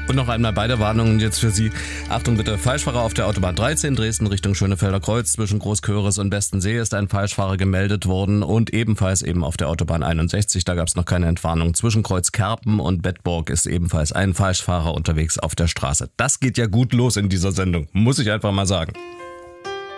Und noch einmal beide Warnungen jetzt für Sie. Achtung bitte, Falschfahrer auf der Autobahn 13 Dresden Richtung Schönefelder Kreuz. Zwischen Großköris und Bestensee ist ein Falschfahrer gemeldet worden und ebenfalls eben auf der Autobahn 61. Da gab es noch keine Entwarnung. Zwischen Kreuz Kerpen und Bedburg ist ebenfalls ein Falschfahrer unterwegs auf der Straße. Das geht ja gut los in dieser Sendung, muss ich einfach mal sagen.